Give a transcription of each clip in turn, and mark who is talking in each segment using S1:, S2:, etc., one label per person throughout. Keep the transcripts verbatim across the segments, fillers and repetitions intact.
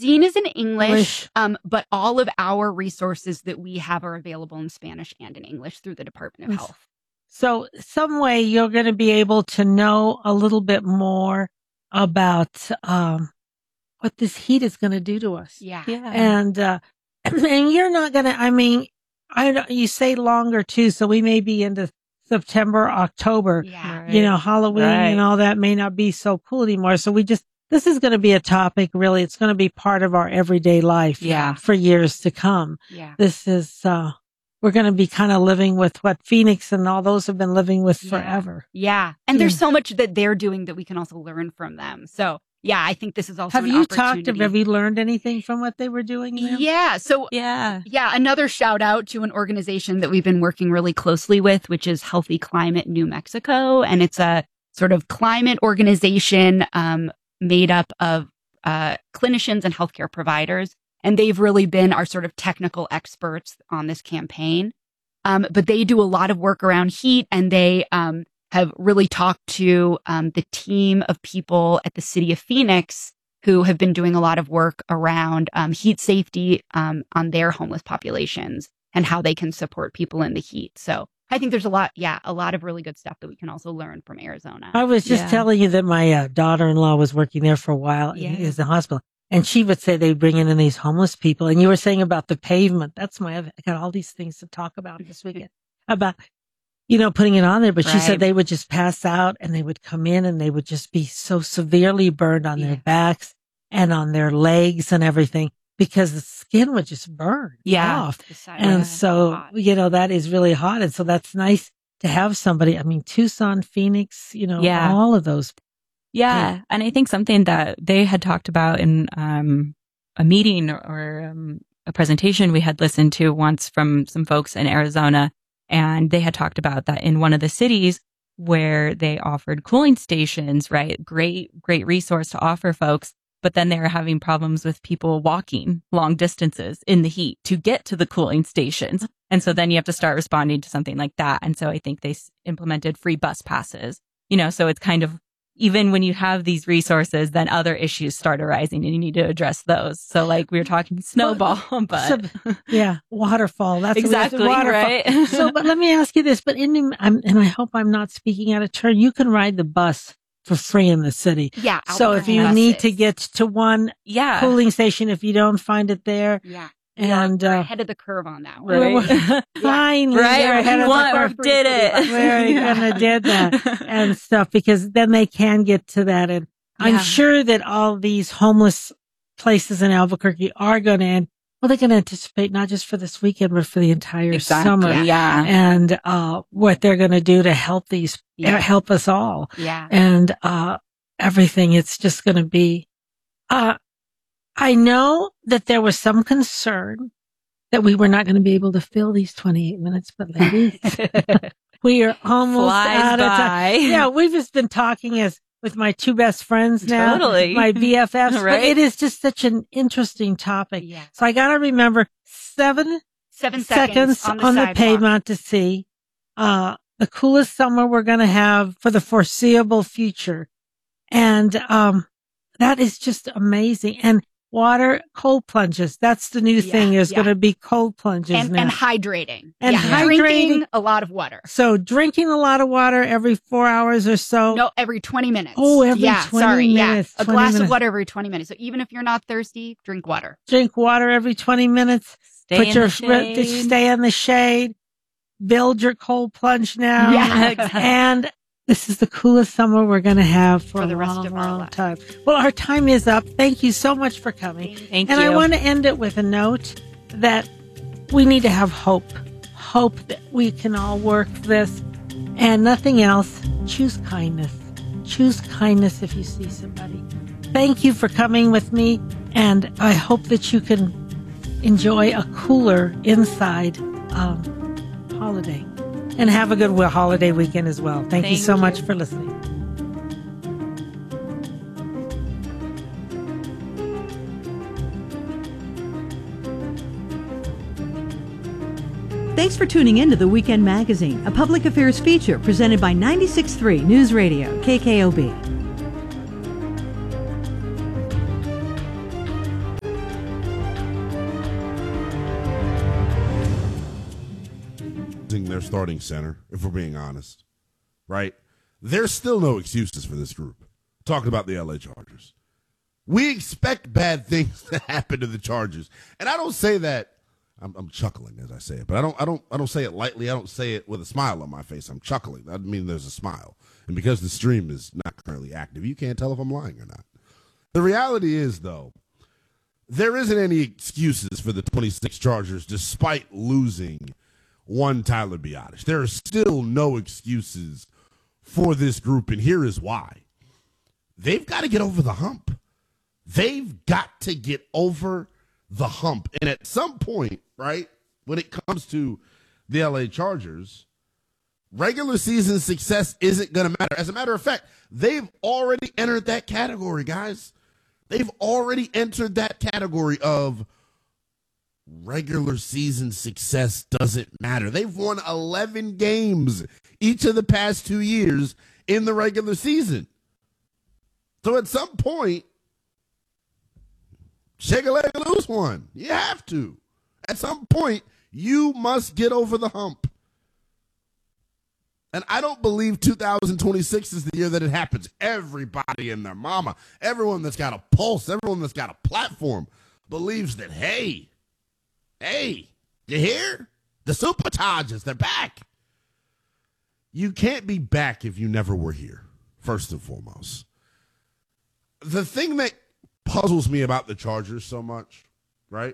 S1: magazine is in English,
S2: English.
S1: Um, but all of our resources that we have are available in Spanish and in English through the Department of Health.
S2: So some way you're going to be able to know a little bit more about um, what this heat is going to do to us.
S1: Yeah.
S3: Yeah.
S2: And, uh, and you're not going to, I mean, I don't, you say longer too, so we may be into September, October,
S1: Yeah.
S2: you know, Halloween
S3: Right.
S2: and all that may not be so cool anymore. So we just, this is going to be a topic really. It's going to be part of our everyday life
S3: Yeah.
S2: for years to come.
S1: Yeah.
S2: This is, uh, we're going to be kind of living with what Phoenix and all those have been living with
S1: Yeah.
S2: forever.
S1: Yeah. And there's
S2: Yeah.
S1: so much that they're doing that we can also learn from them. So yeah, I think this is also
S2: Have
S1: an
S2: you talked,
S1: opportunity.
S2: have you learned anything from what they were doing there?
S1: Yeah. So
S3: Yeah.
S1: yeah, another shout out to an organization that we've been working really closely with, which is Healthy Climate New Mexico. And it's a sort of climate organization um, made up of uh, clinicians and healthcare providers. And they've really been our sort of technical experts on this campaign. Um, but they do a lot of work around heat, and they um, have really talked to um, the team of people at the city of Phoenix who have been doing a lot of work around um, heat safety um, on their homeless populations and how they can support people in the heat. So I think there's a lot, yeah, a lot of really good stuff that we can also learn from Arizona.
S2: I was just
S3: Yeah.
S2: telling you that my uh, daughter-in-law was working there for a while
S1: Yeah.
S2: in the hospital. And she would say they bring in these homeless people. And you were saying about the pavement. That's my, I got all these things to talk about this weekend about, you know, putting it on there. But she
S3: Right.
S2: said they would just pass out and they would come in and they would just be so severely burned on
S1: Yeah.
S2: their backs and on their legs and everything because the skin would just burn
S3: Yeah.
S2: off.
S1: The side
S2: And
S1: was
S2: so,
S1: hot.
S2: you know, that is really hot. And so that's nice to have somebody. I mean, Tucson, Phoenix, you know,
S3: Yeah.
S2: all of those.
S3: Yeah. And I think something that they had talked about in um, a meeting or um, a presentation we had listened to once from some folks in Arizona. And they had talked about that in one of the cities where they offered cooling stations, right? Great, great resource to offer folks. But then they were having problems with people walking long distances in the heat to get to the cooling stations. And so then you have to start responding to something like that. And so I think they s- implemented free bus passes, you know, so it's kind of, even when you have these resources, then other issues start arising and you need to address those. So like we were talking snowball, but
S2: So- yeah, waterfall. That's what we have to-
S3: exactly,
S2: waterfall.
S3: right?
S2: So, but let me ask you this, but in, New- I'm, and I hope I'm not speaking out of turn, you can ride the bus for free in the city.
S1: Yeah.
S2: So if you
S1: buses.
S2: need to get to one
S3: yeah.
S2: cooling station, if you don't find it there,
S1: Yeah.
S2: and,
S1: We're
S2: uh,
S1: ahead of the curve on that one.
S3: Right.
S2: finally,
S3: Right.
S2: you're ahead of the
S3: One-
S2: curve.
S3: we did it.
S2: We're
S3: Yeah.
S2: gonna did that and stuff because then they can get to that. And I'm
S3: Yeah.
S2: sure that all these homeless places in Albuquerque are going to end. Well, they can anticipate not just for this weekend, but for the entire
S3: Exactly.
S2: summer.
S3: Yeah.
S2: And, uh, what they're going to do to help these,
S1: Yeah.
S2: help us all.
S1: Yeah.
S2: And, uh, everything. It's just going to be, uh, I know that there was some concern that we were not going to be able to fill these twenty-eight minutes, but ladies, we are almost
S3: Flies
S2: out of time.
S3: by.
S2: Yeah, we've just been talking as with my two best friends now,
S3: Totally.
S2: my B F Fs. But
S3: Right.
S2: it is just such an interesting topic.
S1: Yeah.
S2: So I got to remember seven
S1: Seven
S2: seconds,
S1: seconds, on the,
S2: on the
S1: sidewalk.
S2: pavement to see uh, the coolest summer we're going to have for the foreseeable future. And um, that is just amazing. And water, cold plunges. That's the new
S1: Yeah,
S2: thing. There's
S1: yeah.
S2: going to be cold plunges
S1: And,
S2: now.
S1: and hydrating.
S2: And
S1: yeah.
S2: hydrating.
S1: Drinking a lot of water.
S2: So drinking a lot of water every four hours or so.
S1: No, every twenty minutes.
S2: Oh, every
S1: yeah,
S2: twenty
S1: sorry,
S2: minutes,
S1: Yeah. A
S2: twenty
S1: glass
S2: minutes.
S1: of water every twenty minutes. So even if you're not thirsty, drink water.
S2: Drink water every twenty minutes.
S3: Stay
S2: Put
S3: in
S2: your
S3: the shade.
S2: stay in the shade. Build your cold plunge now.
S1: Yeah, exactly.
S2: And this is the coolest summer we're going to have for,
S1: For
S2: a
S1: the rest
S2: long,
S1: of our
S2: long
S1: lives.
S2: time. Well, our time is up. Thank you so much for coming.
S3: Thank
S2: and
S3: you.
S2: I want to end it with a note that we need to have hope. Hope that we can all work this and nothing else. Choose kindness. Choose kindness if you see somebody. Thank you for coming with me. And I hope that you can enjoy a cooler inside um, holiday. And have a good holiday weekend as well. Thank, you
S3: Thank
S2: so
S3: you.
S2: much for listening.
S4: Thanks for tuning in to The Weekend Magazine, a public affairs feature presented by ninety-six point three News Radio, K K O B.
S5: their starting center, if we're being honest, right? There's still no excuses for this group. Talking about the L A Chargers. We expect bad things to happen to the Chargers. And I don't say that, I'm, I'm chuckling as I say it, but I don't I don't I don't say it lightly. I don't say it with a smile on my face. I'm chuckling. That means there's a smile. And because the stream is not currently active, you can't tell if I'm lying or not. The reality is, though, there isn't any excuses for the twenty-six Chargers despite losing one Tyler Biadasz. There are still no excuses for this group, and here is why. They've got to get over the hump. They've got to get over the hump. And at some point, right, when it comes to the L A Chargers, regular season success isn't going to matter. As a matter of fact, they've already entered that category, guys. They've already entered that category of regular season success doesn't matter. They've won eleven games each of the past two years in the regular season. So at some point, shake a leg and lose one. You have to. At some point, you must get over the hump. And I don't believe two thousand twenty-six is the year that it happens. Everybody and their mama, everyone that's got a pulse, everyone that's got a platform believes that, hey, hey, you hear? The Superchargers, they're back. You can't be back if you never were here, first and foremost. The thing that puzzles me about the Chargers so much, right?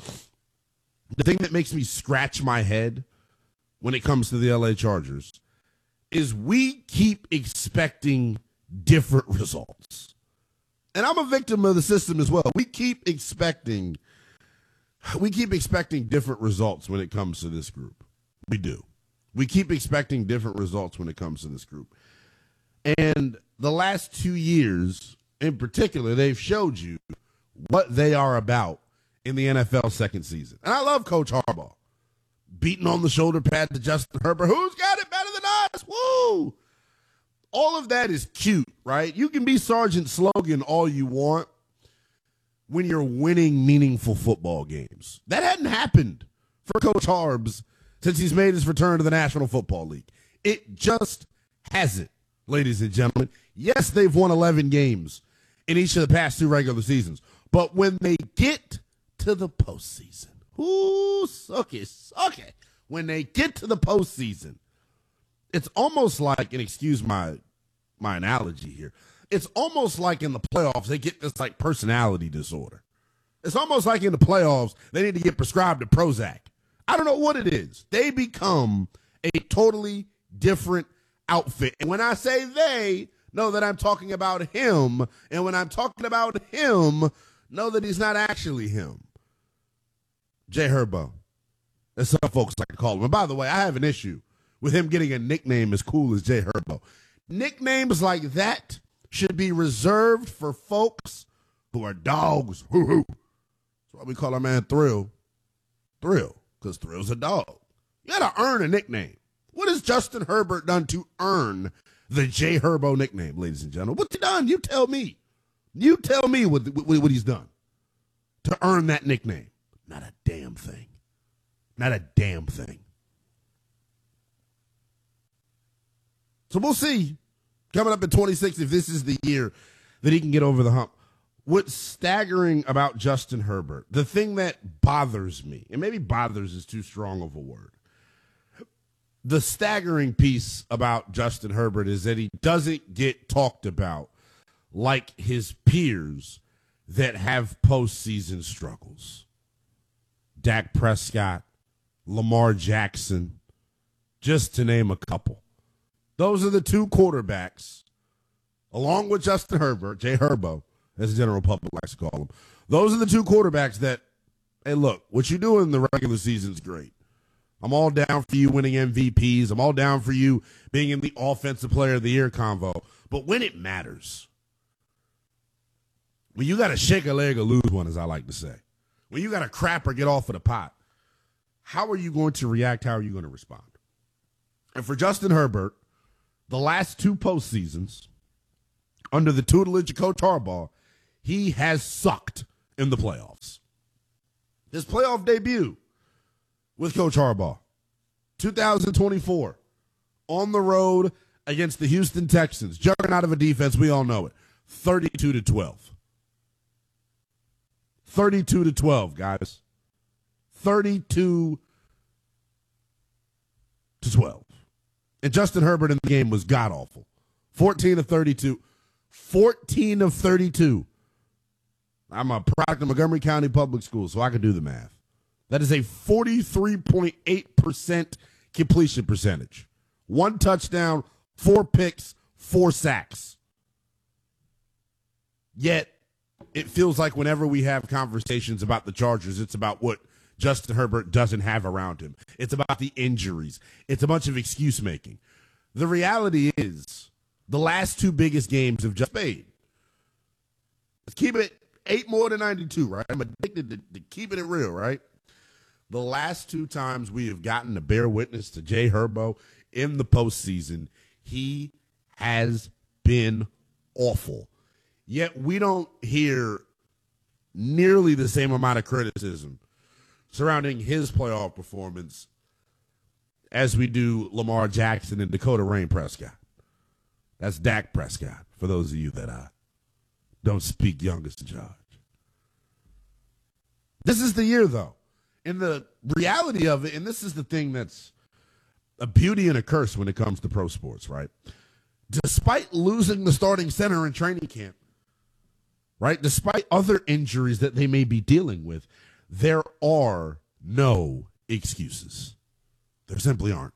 S5: The thing that makes me scratch my head when it comes to the L A Chargers is we keep expecting different results. And I'm a victim of the system as well. We keep expecting we keep expecting different results when it comes to this group. We do. We keep expecting different results when it comes to this group. And the last two years in particular, they've showed you what they are about in the N F L second season. And I love Coach Harbaugh. Beating on the shoulder pad to Justin Herbert. Who's got it better than us? Woo! All of that is cute, right? You can be Sergeant Slogan all you want when you're winning meaningful football games. That hadn't happened for Coach Harbs since he's made his return to the National Football League. It just hasn't, ladies and gentlemen. Yes, they've won eleven games in each of the past two regular seasons. But when they get to the postseason, ooh, suck it, suck it. When they get to the postseason, it's almost like, and excuse my my analogy here, it's almost like in the playoffs, they get this like personality disorder. It's almost like in the playoffs, they need to get prescribed a Prozac. I don't know what it is. They become a totally different outfit. And when I say they, know that I'm talking about him. And when I'm talking about him, know that he's not actually him. Jay Herbo, as some folks like to call him. And by the way, I have an issue with him getting a nickname as cool as Jay Herbo. Nicknames like that should be reserved for folks who are dogs. Hoo hoo. That's why we call our man Thrill. Thrill, because Thrill's a dog. You got to earn a nickname. What has Justin Herbert done to earn the Jay Herbo nickname, ladies and gentlemen? What's he done? You tell me. You tell me what, what, what he's done to earn that nickname. Not a damn thing. Not a damn thing. So we'll see coming up in twenty-six if this is the year that he can get over the hump. What's staggering about Justin Herbert, the thing that bothers me, and maybe bothers is too strong of a word, the staggering piece about Justin Herbert is that he doesn't get talked about like his peers that have postseason struggles. Dak Prescott, Lamar Jackson, just to name a couple. Those are the two quarterbacks, along with Justin Herbert, Jay Herbo, as the general public likes to call him. Those are the two quarterbacks that, hey, look, what you do in the regular season is great. I'm all down for you winning M V Ps. I'm all down for you being in the Offensive Player of the Year convo. But when it matters, when you got to shake a leg or lose one, as I like to say, when you got to crap or get off of the pot, how are you going to react? How are you going to respond? And for Justin Herbert, the last two postseasons, under the tutelage of Coach Harbaugh, he has sucked in the playoffs. His playoff debut with Coach Harbaugh, two thousand twenty-four, on the road against the Houston Texans. Juggernaut of a defense, we all know it. thirty-two to twelve. thirty-two to twelve, guys. thirty-two to twelve. And Justin Herbert in the game was god-awful. fourteen of thirty-two. fourteen of thirty-two. I'm a product of Montgomery County Public Schools, so I can do the math. That is a forty-three point eight percent completion percentage. One touchdown, four picks, four sacks. Yet, it feels like whenever we have conversations about the Chargers, it's about what Justin Herbert doesn't have around him. It's about the injuries. It's a bunch of excuse making. The reality is, the last two biggest games have just made. Let's keep it eight more than ninety-two, right? I'm addicted to, to keeping it real, right? The last two times we have gotten to bear witness to Jay Herbo in the postseason, he has been awful. Yet we don't hear nearly the same amount of criticism surrounding his playoff performance as we do Lamar Jackson and Dakota Rain Prescott. That's Dak Prescott, for those of you that uh, don't speak youngest in charge. This is the year, though. And the reality of it, and this is the thing that's a beauty and a curse when it comes to pro sports, right? Despite losing the starting center in training camp, right, despite other injuries that they may be dealing with, there are no excuses. There simply aren't.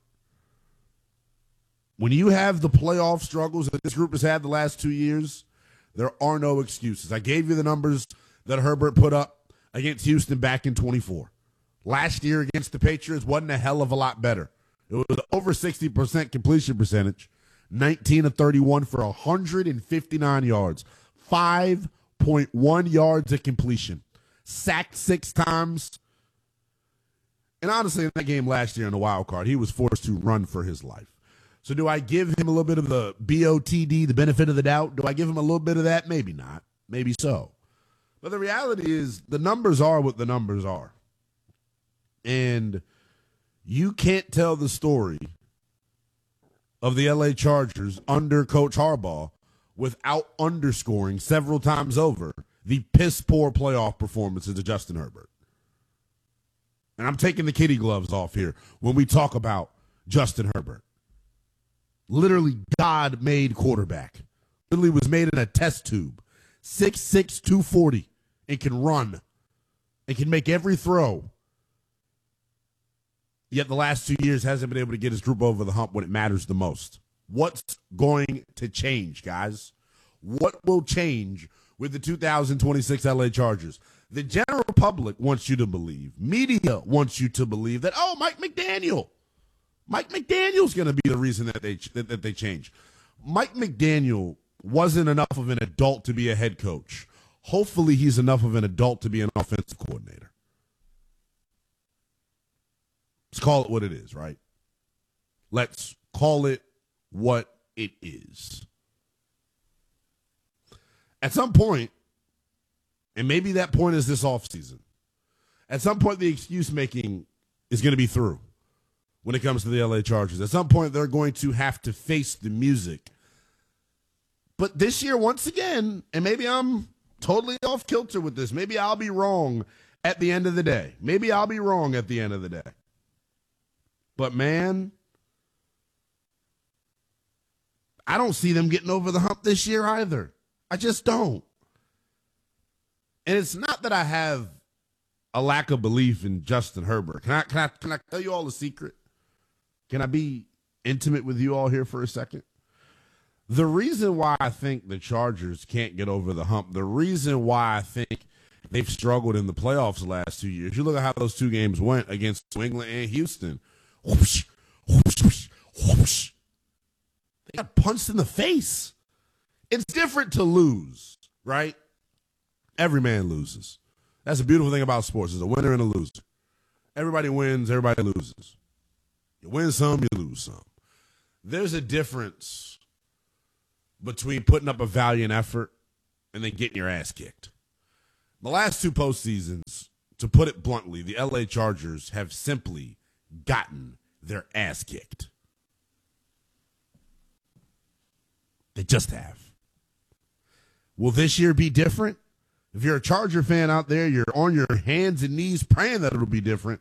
S5: When you have the playoff struggles that this group has had the last two years, there are no excuses. I gave you the numbers that Herbert put up against Houston back in twenty-four. Last year against the Patriots wasn't a hell of a lot better. It was over sixty percent completion percentage, nineteen of thirty-one for one hundred fifty-nine yards, five point one yards of completion, sacked six times. And honestly, in that game last year in the wild card, he was forced to run for his life. So do I give him a little bit of the B O T D, the benefit of the doubt? Do I give him a little bit of that? Maybe not. Maybe so. But the reality is the numbers are what the numbers are. And you can't tell the story of the L A Chargers under Coach Harbaugh without underscoring several times over the piss-poor playoff performances of Justin Herbert. And I'm taking the kitty gloves off here when we talk about Justin Herbert. Literally God-made quarterback. Literally was made in a test tube. six six, two forty, and can run. And can make every throw. Yet the last two years hasn't been able to get his group over the hump when it matters the most. What's going to change, guys? What will change with the two thousand twenty-six L A Chargers? The general public wants you to believe. Media wants you to believe that, oh, Mike McDaniel. Mike McDaniel's going to be the reason that they that, that they change. Mike McDaniel wasn't enough of an adult to be a head coach. Hopefully he's enough of an adult to be an offensive coordinator. Let's call it what it is, right? Let's call it what it is. At some point, and maybe that point is this offseason, at some point the excuse-making is going to be through when it comes to the L A Chargers. At some point they're going to have to face the music. But this year, once again, and maybe I'm totally off kilter with this, maybe I'll be wrong at the end of the day. Maybe I'll be wrong at the end of the day. But, man, I don't see them getting over the hump this year either. I just don't. And it's not that I have a lack of belief in Justin Herbert. Can I, can I, can I tell you all a secret? Can I be intimate with you all here for a second? The reason why I think the Chargers can't get over the hump, the reason why I think they've struggled in the playoffs the last two years, you look at how those two games went against New England and Houston. Whoosh, whoosh, whoosh. They got punched in the face. It's different to lose, right? Every man loses. That's the beautiful thing about sports. There's a winner and a loser. Everybody wins, everybody loses. You win some, you lose some. There's a difference between putting up a valiant effort and then getting your ass kicked. The last two postseasons, to put it bluntly, the L A Chargers have simply gotten their ass kicked. They just have. Will this year be different? If you're a Charger fan out there, you're on your hands and knees praying that it'll be different.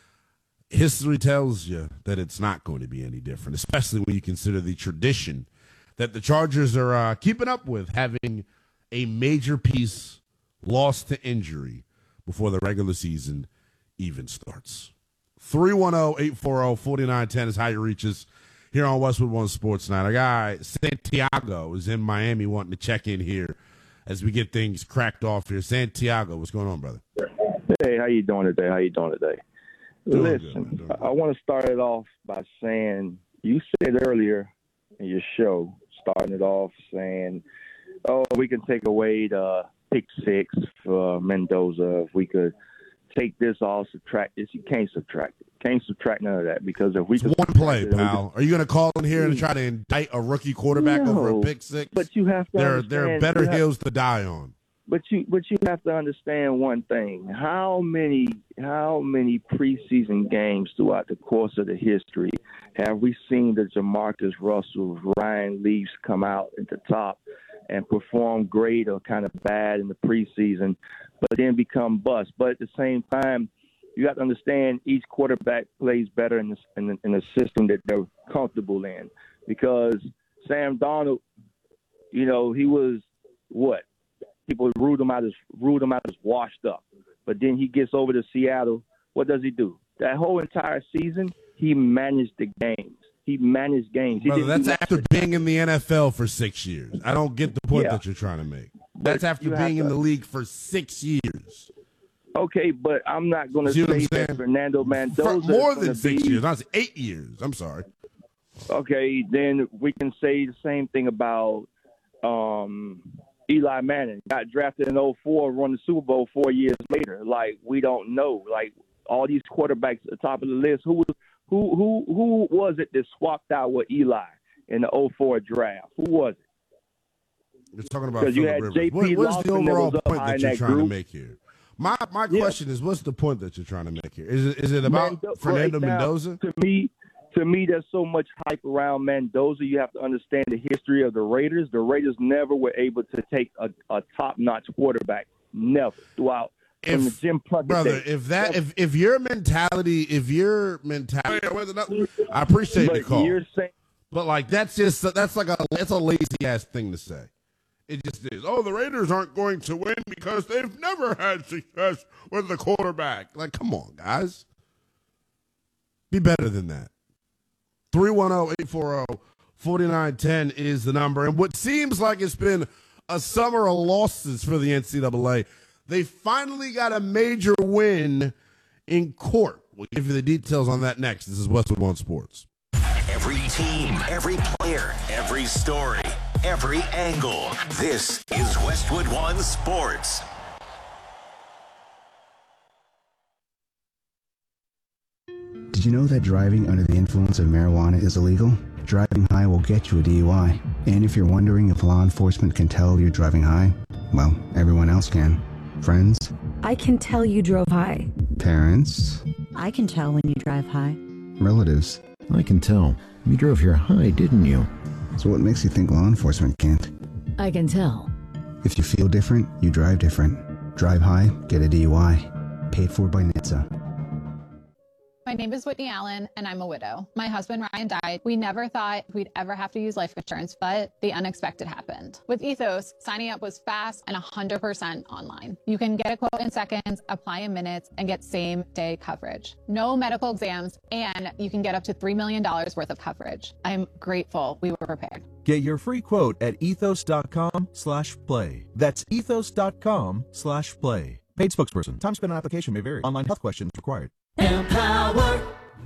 S5: History tells you that it's not going to be any different, especially when you consider the tradition that the Chargers are uh, keeping up with, having a major piece lost to injury before the regular season even starts. three one zero, eight four zero, four nine one zero is how you reach us here on Westwood One Sports Night. Our guy Santiago is in Miami wanting to check in here as we get things cracked off here. Santiago, what's going on, brother?
S6: Hey, how you doing today? How you doing today?
S5: Doing
S6: Listen,
S5: good, doing
S6: I, I want to start it off by saying, you said earlier in your show, starting it off saying, oh, we can take away the pick six for Mendoza. If we could take this off, subtract this, you can't subtract it. Can't subtract none of that, because if we
S5: It's
S6: could
S5: one play,
S6: it,
S5: pal. Are you going to call in here and try to indict a rookie quarterback
S6: No,
S5: over a pick six?
S6: But you have to
S5: There,
S6: understand,
S5: there are better
S6: you have-
S5: hills to die on.
S6: But you, but you have to understand one thing: how many, how many preseason games throughout the course of the history have we seen the Jamarcus Russells, Ryan Leafs come out at the top and perform great or kind of bad in the preseason, but then become bust? But at the same time, you have to understand each quarterback plays better in the in the, in the system that they're comfortable in. Because Sam Darnold, you know, he was what? People ruled him out as ruled him out as washed up, but then he gets over to Seattle. What does he do? That whole entire season, he managed the games. He managed games. He
S5: Brother,
S6: didn't
S5: that's
S6: do
S5: after being in the N F L for six years. I don't get the point
S6: Yeah.
S5: that you're trying to make. That's after
S6: you have
S5: being in
S6: to-
S5: the league for six years.
S6: Okay, but I'm not going to
S5: See what I'm
S6: say
S5: saying?
S6: that Fernando
S5: For
S6: Mendoza
S5: more
S6: is
S5: than
S6: gonna
S5: six
S6: be,
S5: years. I was eight years. I'm sorry.
S6: Okay, then we can say the same thing about um, Eli Manning. Got drafted in oh four, won the Super Bowl four years later. Like, we don't know. Like, all these quarterbacks at the top of the list, who who who who was it that swapped out with Eli in the oh four draft? Who was it?
S5: You're talking about
S6: 'Cause you
S5: Phillip
S6: had
S5: Rivers.
S6: J P
S5: What, what's the
S6: Lawson that
S5: overall
S6: was up
S5: point
S6: high
S5: that
S6: in
S5: you're
S6: that
S5: trying to
S6: group.
S5: make here? My my
S6: Yeah.
S5: question is, what's the point that you're trying to make here? Is it is it about
S6: Mendo-
S5: Fernando
S6: right now,
S5: Mendoza?
S6: To me, to me, there's so much hype around Mendoza. You have to understand the history of the Raiders. The Raiders never were able to take a, a top-notch quarterback. Never throughout from the
S5: If
S6: Jim Plunkett
S5: brother,
S6: days.
S5: if that if if your mentality, if your mentality, I appreciate the
S6: But
S5: call,
S6: you're saying,
S5: but like that's just that's like a that's a lazy ass thing to say. It just is. Oh, the Raiders aren't going to win because they've never had success with the quarterback. Like, come on, guys. Be better than that. three one zero, eight four zero, four nine one zero is the number. And what seems like it's been a summer of losses for the N C double A, they finally got a major win in court. We'll give you the details on that next. This is Westwood One Sports.
S7: Every team, every player, every story, every angle. This is Westwood One Sports.
S8: Did you know that driving under the influence of marijuana is illegal? Driving high will get you a D U I. And if you're wondering if law enforcement can tell you're driving high, well, everyone else can. Friends,
S9: I can tell you drove high.
S8: parents,
S9: I can tell when you drive high.
S8: relatives.
S10: I can tell. You drove here high, didn't you?
S8: So what makes you think law enforcement can't?
S9: I can tell.
S8: If you feel different, you drive different. Drive high, get a D U I. Paid for by N H T S A.
S11: My name is Whitney Allen, and I'm a widow. My husband, Ryan, died. We never thought we'd ever have to use life insurance, but the unexpected happened. With Ethos, signing up was fast and one hundred percent online. You can get a quote in seconds, apply in minutes, and get same-day coverage. No medical exams, and you can get up to three million dollars worth of coverage. I'm grateful we were prepared.
S12: Get your free quote at ethos.com slash play. That's ethos.com slash play. Paid spokesperson. Time spent on application may vary. Online health questions required.
S13: Empower.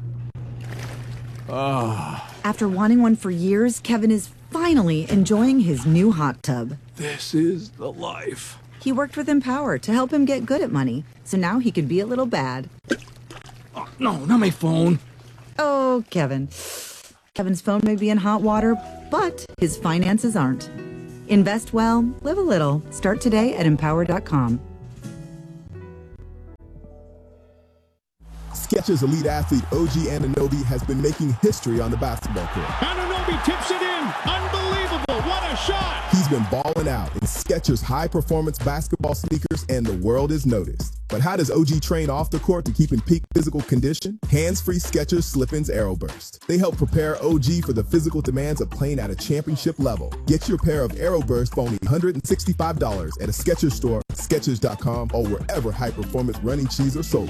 S12: Ah,
S13: After wanting one for years, Kevin is finally enjoying his new hot tub.
S12: this is the life.
S13: He worked with Empower to help him get good at money, so now he can be a little bad.
S12: Oh, no, not my phone.
S13: Oh, Kevin. Kevin's phone may be in hot water, but his finances aren't. Invest well, live a little. Start today at empower dot com.
S12: Skechers elite athlete O G Anunoby has been making history on the basketball court.
S14: Anunoby tips it in. Unbelievable. What a shot.
S12: He's been balling out in Skechers high-performance basketball sneakers, and the world is noticed. But how does O G train off the court to keep in peak physical condition? Hands-free Skechers Slip-ins Aeroburst. They help prepare O G for the physical demands of playing at a championship level. Get your pair of Aeroburst for only one hundred sixty-five dollars at a Skechers store, Skechers dot com, or wherever high-performance running shoes are sold.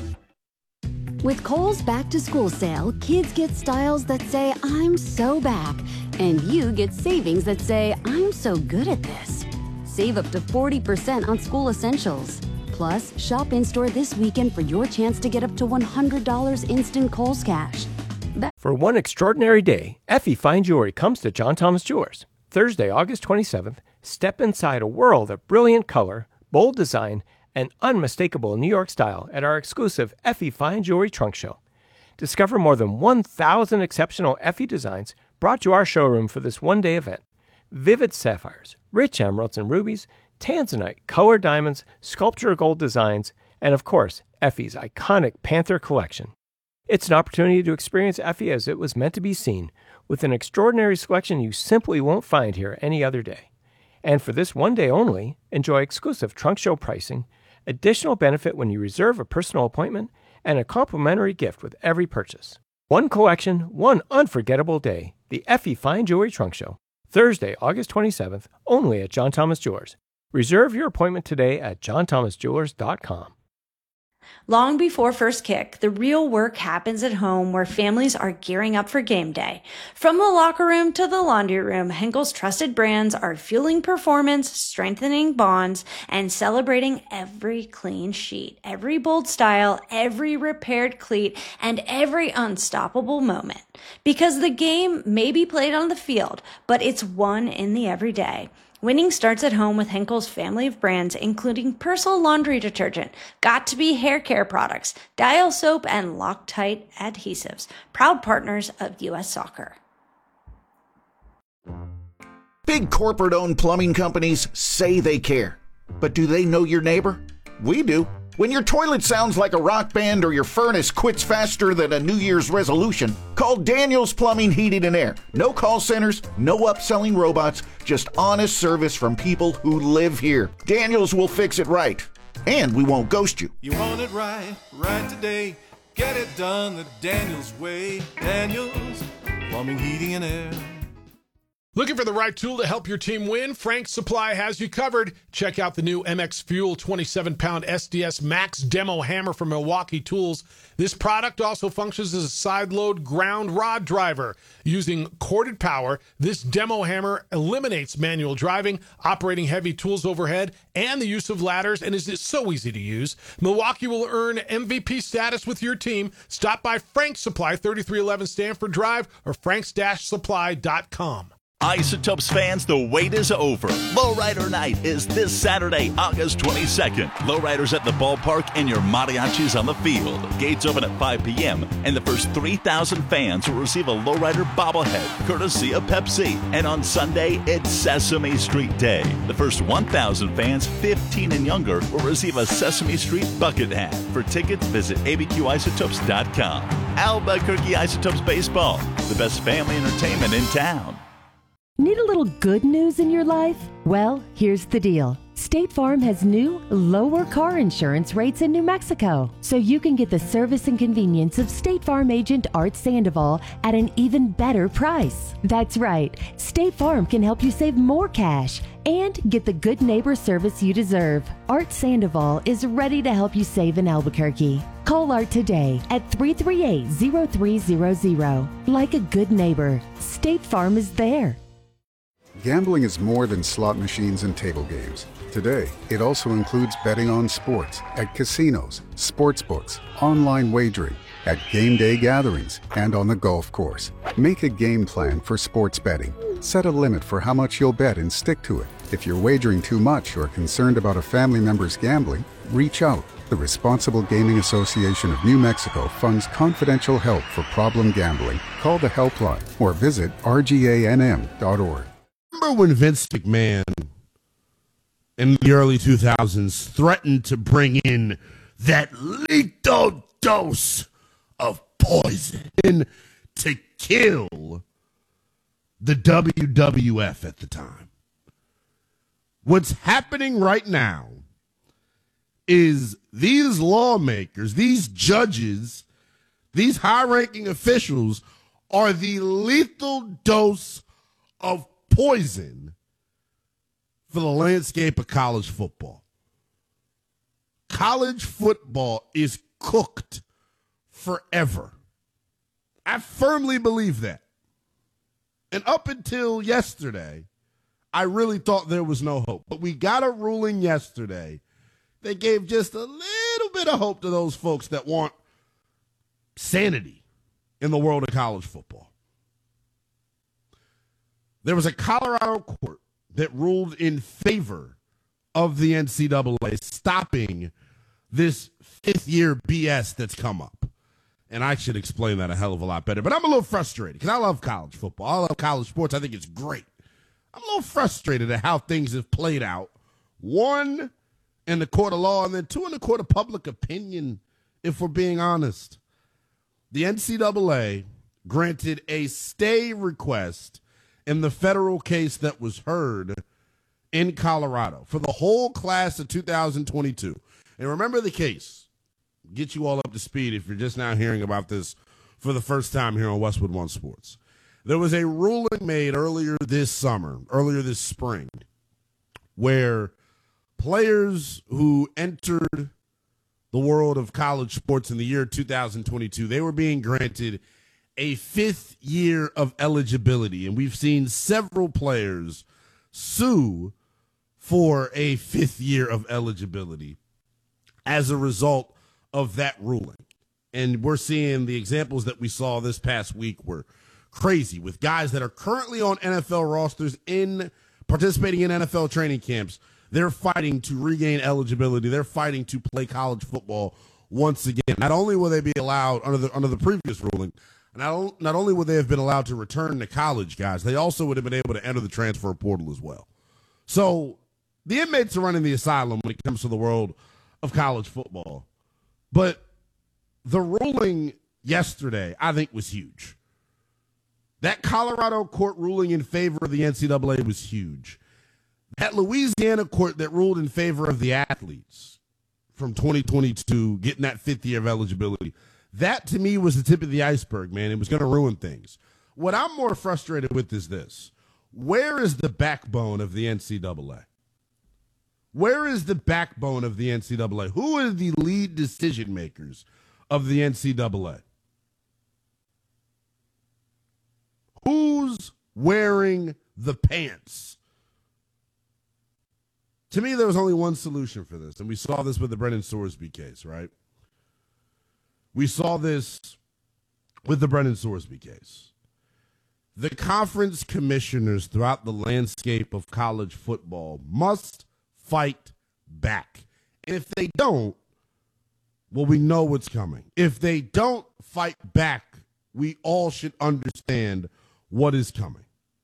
S15: With Kohl's Back to School sale, kids get styles that say, I'm so back. And you get savings that say, I'm so good at this. Save up to forty percent on school essentials. Plus, shop in-store this weekend for your chance to get up to one hundred dollars instant Kohl's cash. That-
S16: for one extraordinary day, Effie Fine Jewelry comes to John Thomas Jewelers. Thursday, August twenty-seventh, step inside a world of brilliant color, bold design, and unmistakable New York style at our exclusive Effie Fine Jewelry Trunk Show. Discover more than one thousand exceptional Effie designs brought to our showroom for this one-day event. Vivid sapphires, rich emeralds and rubies, tanzanite, colored diamonds, sculpture gold designs, and of course, Effie's iconic Panther collection. It's an opportunity to experience Effie as it was meant to be seen, with an extraordinary selection you simply won't find here any other day. And for this one day only, enjoy exclusive trunk show pricing, additional benefit when you reserve a personal appointment, and a complimentary gift with every purchase. One collection, one unforgettable day. The Effie Fine Jewelry Trunk Show. Thursday, August twenty-seventh, only at John Thomas Jewelers. Reserve your appointment today at john thomas jewelers dot com.
S17: Long before first kick, the real work happens at home where families are gearing up for game day. From the locker room to the laundry room, Henkel's trusted brands are fueling performance, strengthening bonds, and celebrating every clean sheet, every bold style, every repaired cleat, and every unstoppable moment. Because the game may be played on the field, but it's won in the everyday. Winning starts at home with Henkel's family of brands, including Persil laundry detergent, Got to Be hair care products, Dial soap, and Loctite adhesives. Proud partners of U S Soccer.
S18: Big corporate-owned plumbing companies say they care. But do they know your neighbor? We do. When your toilet sounds like a rock band or your furnace quits faster than a New Year's resolution, call Daniels Plumbing, Heating and Air. No call centers, no upselling robots, just honest service from people who live here. Daniels will fix it right, and we won't ghost you.
S19: You want it right, right today. Get it done the Daniels way. Daniels Plumbing, Heating and Air.
S20: Looking for the right tool to help your team win? Frank's Supply has you covered. Check out the new M X Fuel twenty-seven pound S D S Max Demo Hammer from Milwaukee Tools. This product also functions as a side-load ground rod driver. Using corded power, this demo hammer eliminates manual driving, operating heavy tools overhead, and the use of ladders, and is so easy to use. Milwaukee will earn M V P status with your team. Stop by Frank's Supply, thirty-three eleven Stanford Drive, or franks dash supply dot com.
S21: Isotopes fans, the wait is over. Lowrider Night is this Saturday, August twenty-second. Lowriders at the ballpark and your mariachis on the field. Gates open at five p.m. and the first three thousand fans will receive a Lowrider bobblehead, courtesy of Pepsi. And on Sunday, it's Sesame Street Day. The first one thousand fans, fifteen and younger, will receive a Sesame Street bucket hat. For tickets, visit a b q isotopes dot com. Albuquerque Isotopes Baseball, the best family entertainment in town.
S22: Need a little good news in your life? Well, here's the deal. State Farm has new, lower car insurance rates in New Mexico, so you can get the service and convenience of State Farm agent Art Sandoval at an even better price. That's right, State Farm can help you save more cash and get the good neighbor service you deserve. Art Sandoval is ready to help you save in Albuquerque. Call Art today at three three eight, zero three zero zero. Like a good neighbor, State Farm is there.
S23: Gambling is more than slot machines and table games. Today, it also includes betting on sports, at casinos, sports books, online wagering, at game day gatherings, and on the golf course. Make a game plan for sports betting. Set a limit for how much you'll bet and stick to it. If you're wagering too much or concerned about a family member's gambling, reach out. The Responsible Gaming Association of New Mexico funds confidential help for problem gambling. Call the helpline or visit r g a n m dot org.
S5: Remember when Vince McMahon in the early two thousands threatened to bring in that lethal dose of poison to kill the W W F at the time. What's happening right now is these lawmakers, these judges, these high-ranking officials are the lethal dose of poison for the landscape of college football. College football is cooked forever. I firmly believe that. And up until yesterday, I really thought there was no hope. But we got a ruling yesterday that gave just a little bit of hope to those folks that want sanity in the world of college football. There was a Colorado court that ruled in favor of the N C double A, stopping this fifth-year B S that's come up. And I should explain that a hell of a lot better. But I'm a little frustrated because I love college football. I love college sports. I think it's great. I'm a little frustrated at how things have played out. One, in the court of law, and then two, in the court of public opinion, if we're being honest. The N C double A granted a stay request in the federal case that was heard in Colorado for the whole class of two thousand twenty-two. And remember the case. Get you all up to speed if you're just now hearing about this for the first time here on Westwood One Sports. There was a ruling made earlier this summer, earlier this spring, where players who entered the world of college sports in the year two thousand twenty-two, they were being granted a fifth year of eligibility. And we've seen several players sue for a fifth year of eligibility as a result of that ruling. And we're seeing the examples that we saw this past week were crazy, with guys that are currently on N F L rosters in participating in N F L training camps. They're fighting to regain eligibility. They're fighting to play college football once again. Not only will they be allowed under the under the previous ruling, not, not only would they have been allowed to return to college, guys, they also would have been able to enter the transfer portal as well. So the inmates are running the asylum when it comes to the world of college football. But the ruling yesterday, I think, was huge. That Colorado court ruling in favor of the N C double A was huge. That Louisiana court that ruled in favor of the athletes from twenty twenty-two, getting that fifth year of eligibility, that to me was the tip of the iceberg, man. It was going to ruin things. What I'm more frustrated with is this. Where is the backbone of the N C double A? Where is the backbone of the N C double A? Who are the lead decision makers of the N C double A? Who's wearing the pants? To me, there was only one solution for this, and we saw this with the Brendan Sorsby case, right? We saw this with the Brendan Sorsby case. The conference commissioners throughout the landscape of college football must fight back. And if they don't, well, we know what's coming. If they don't fight back, we all should understand what is coming.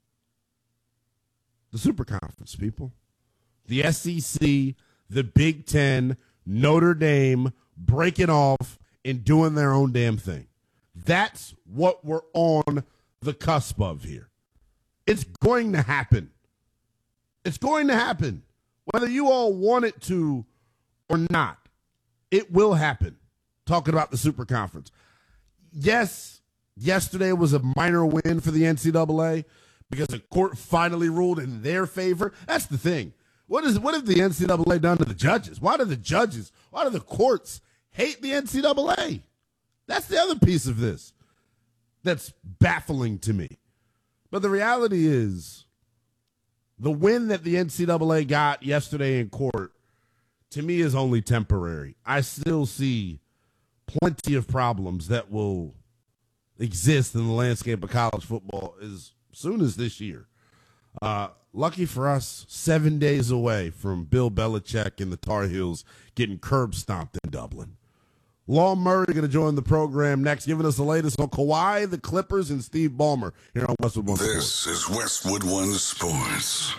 S5: The Super Conference, people. The S E C, the Big Ten, Notre Dame, breaking off and doing their own damn thing. That's what we're on the cusp of here. It's going to happen. It's going to happen. Whether you all want it to or not, it will happen. Talking about the Super Conference. Yes, yesterday was a minor win for the N C double A because the court finally ruled in their favor. That's the thing. What is what have the N C double A done to the judges? Why do the judges, why do the courts hate the N C double A? That's the other piece of this that's baffling to me. But the reality is, the win that the N C double A got yesterday in court, to me, is only temporary. I still see plenty of problems that will exist in the landscape of college football as soon as this year. Uh, lucky for us, seven days away from Bill Belichick and the Tar Heels getting curb stomped in Dublin. Law Murray going to join the program next, giving us the latest on Kawhi, the Clippers, and Steve Ballmer here on Westwood One Sports.
S1: This is Westwood One Sports.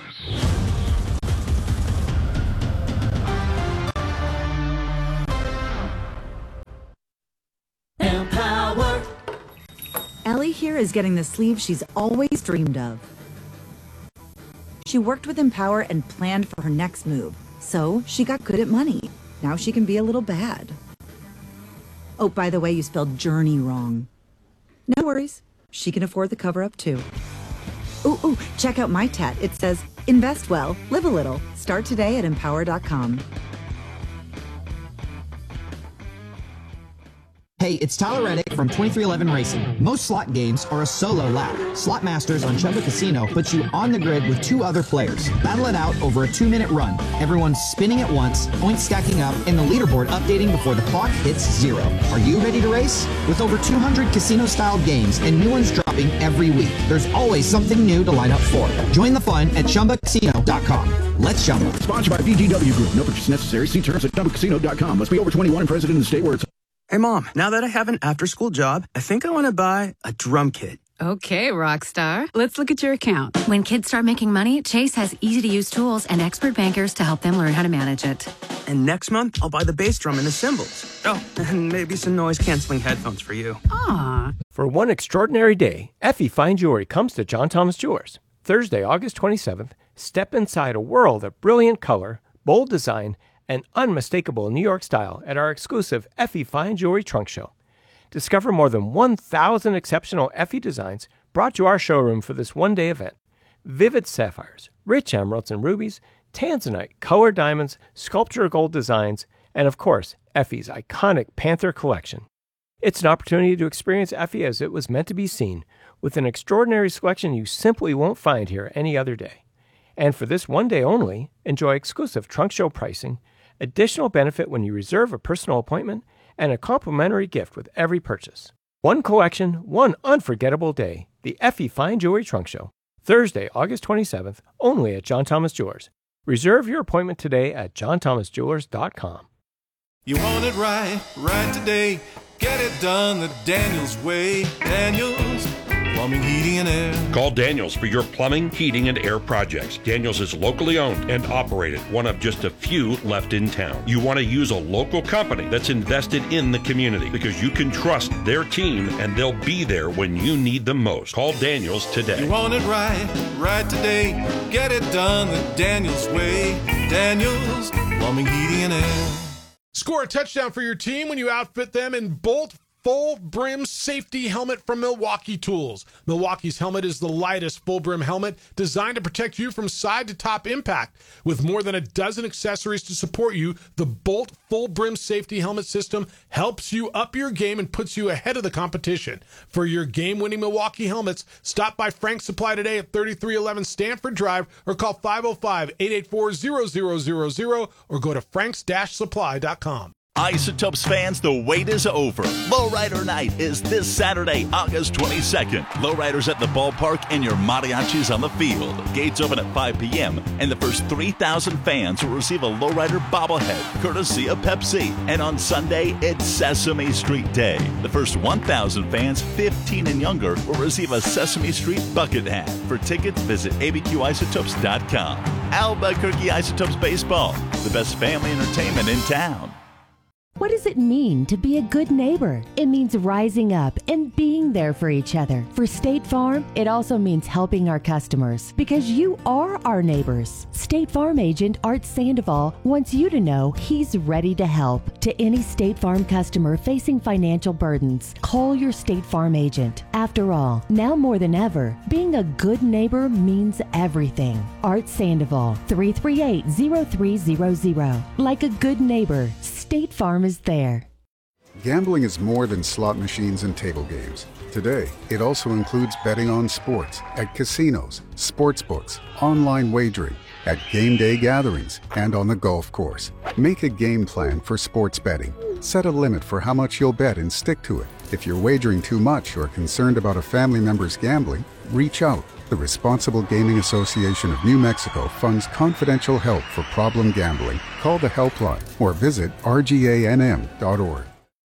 S2: Empower
S13: Ellie here is getting the sleeve she's always dreamed of. She worked with Empower and planned for her next move, so she got good at money. Now she can be a little bad. Oh, by the way, you spelled journey wrong. No worries. She can afford the cover-up, too. Ooh, ooh, check out my tat. It says, invest well, live a little. Start today at empower dot com.
S2: Hey, it's Tyler Reddick from twenty-three eleven Racing. Most slot games are a solo lap. Slot Masters on Chumba Casino puts you on the grid with two other players. Battle it out over a two-minute run. Everyone's spinning at once, points stacking up, and the leaderboard updating before the clock hits zero. Are you ready to race? With over two hundred casino-style games and new ones dropping every week, there's always something new to line up for. Join the fun at chumba casino dot com. Let's Chumba.
S3: Sponsored by B G W Group. No purchase necessary. See terms at chumba casino dot com. Must be over twenty-one and present in the state where it's...
S4: Hey, Mom, now that I have an after-school job, I think I want to buy a drum kit.
S24: Okay, Rockstar. Let's look at your account. When kids start making money, Chase has easy-to-use tools and expert bankers to help them learn how to manage it.
S4: And next month, I'll buy the bass drum and the cymbals. Oh, and maybe some noise-canceling headphones for you.
S24: Aww.
S16: For one extraordinary day, Effie Fine Jewelry comes to John Thomas Jewelers. Thursday, August twenty-seventh, step inside a world of brilliant color, bold design, and unmistakable New York style at our exclusive Effie Fine Jewelry Trunk Show. Discover more than one thousand exceptional Effie designs brought to our showroom for this one-day event. Vivid sapphires, rich emeralds and rubies, tanzanite, colored diamonds, sculpture gold designs, and of course, Effie's iconic Panther collection. It's an opportunity to experience Effie as it was meant to be seen, with an extraordinary selection you simply won't find here any other day. And for this one day only, enjoy exclusive trunk show pricing, additional benefit when you reserve a personal appointment, and a complimentary gift with every purchase. One collection, one unforgettable day. The Effie Fine Jewelry Trunk Show. Thursday, August twenty-seventh, only at John Thomas Jewelers. Reserve your appointment today at john thomas jewelers dot com.
S19: You want it right, right today. Get it done the Daniels way. Daniels Plumbing, Heating, and Air.
S25: Call Daniels for your plumbing, heating, and air projects. Daniels is locally owned and operated, one of just a few left in town. You want to use a local company that's invested in the community because you can trust their team and they'll be there when you need them most. Call Daniels today.
S19: You want it right, right today. Get it done the Daniels way. Daniels Plumbing, Heating, and Air.
S20: Score a touchdown for your team when you outfit them in Bolt Full Brim Safety Helmet from Milwaukee Tools. Milwaukee's helmet is the lightest full brim helmet designed to protect you from side to top impact. With more than a dozen accessories to support you, the Bolt Full Brim Safety Helmet system helps you up your game and puts you ahead of the competition. For your game-winning Milwaukee helmets, stop by Frank's Supply today at thirty-three eleven Stanford Drive or call five oh five, eight eight four, zero zero zero zero or go to franks dash supply dot com.
S21: Isotopes fans, the wait is over. Lowrider Night is this Saturday, August twenty-second. Lowriders at the ballpark and your mariachis on the field. Gates open at five p.m. and the first three thousand fans will receive a Lowrider bobblehead, courtesy of Pepsi. And on Sunday, it's Sesame Street Day. The first one thousand fans, fifteen and younger, will receive a Sesame Street bucket hat. For tickets, visit a b q isotopes dot com. Albuquerque Isotopes Baseball, the best family entertainment in town.
S22: What does it mean to be a good neighbor? It means rising up and being there for each other. For State Farm, it also means helping our customers because you are our neighbors. State Farm agent Art Sandoval wants you to know he's ready to help. To any State Farm customer facing financial burdens, call your State Farm agent. After all, now more than ever, being a good neighbor means everything. Art Sandoval, three three eight, zero three zero zero. Like a good neighbor, State Farm is there.
S23: Gambling is more than slot machines and table games. Today, it also includes betting on sports at casinos, sports books, online wagering, at game day gatherings, and on the golf course. Make a game plan for sports betting. Set a limit for how much you'll bet and stick to it. If you're wagering too much or concerned about a family member's gambling, reach out. The Responsible Gaming Association of New Mexico funds confidential help for problem gambling. Call the helpline or visit r g a n m dot org.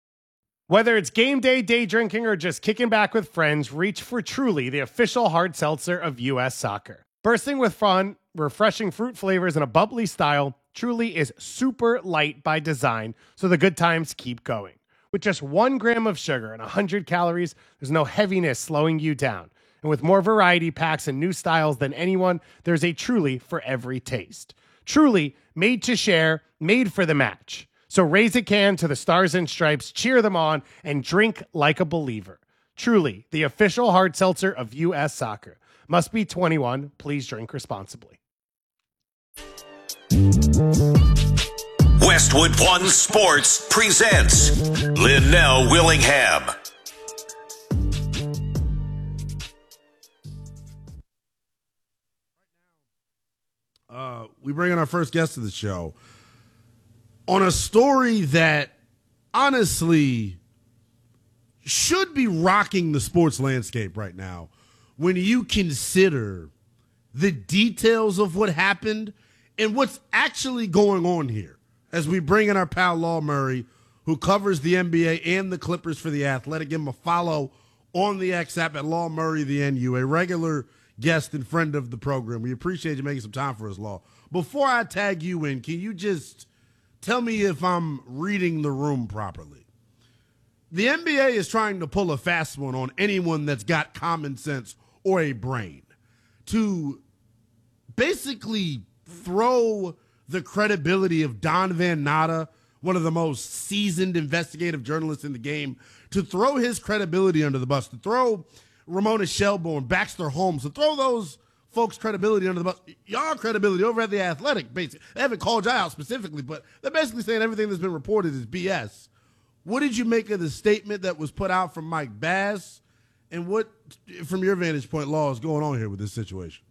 S26: Whether it's game day, day drinking, or just kicking back with friends, reach for Truly, the official hard seltzer of U S Soccer. Bursting with fun, refreshing fruit flavors, and a bubbly style, Truly is super light by design, so the good times keep going. With just one gram of sugar and one hundred calories, there's no heaviness slowing you down. And with more variety packs and new styles than anyone, there's a Truly for every taste. Truly, made to share, made for the match. So raise a can to the Stars and Stripes, cheer them on, and drink like a believer. Truly, the official hard seltzer of U S Soccer. Must be twenty-one. Please drink responsibly.
S6: Westwood One Sports presents Linnell Willingham.
S5: Uh, we bring in our first guest of the show on a story that honestly should be rocking the sports landscape right now when you consider the details of what happened and what's actually going on here. As we bring in our pal Law Murray, who covers the N B A and the Clippers for The Athletic. Give him a follow on the X app at Law Murray, the N U, a regular guest and friend of the program. We appreciate you making some time for us, Law. Before I tag you in, can you just tell me if I'm reading the room properly? The N B A is trying to pull a fast one on anyone that's got common sense or a brain to basically throw the credibility of Don Van Natta, one of the most seasoned investigative journalists in the game, to throw his credibility under the bus, to throw Ramona Shelburne, Baxter Holmes, to throw those folks' credibility under the bus. Y'all credibility over at The Athletic, basically. They haven't called you out specifically, but they're basically saying everything that's been reported is B S. What did you make of the statement that was put out from Mike Bass? And what, from your vantage point, Law, is going on here with this situation?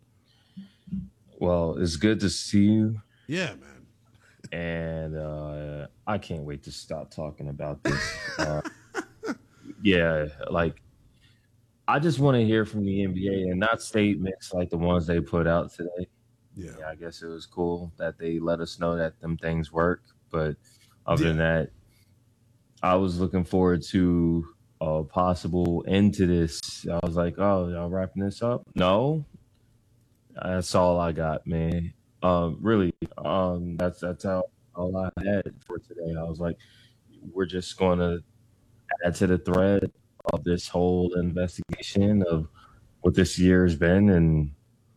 S7: Well, it's good to see you.
S5: Yeah, man.
S7: And uh, I can't wait to stop talking about this. Uh, yeah, like, I just want to hear from the N B A and not statements like the ones they put out today.
S5: Yeah,
S7: yeah I guess it was cool that they let us know that them things work. But other yeah. than that, I was looking forward to a possible end to this. I was like, oh, y'all wrapping this up? No. That's all I got, man. Um, really, um, that's that's how, all I had for today. I was like, we're just going to add to the thread of this whole investigation of what this year has been, and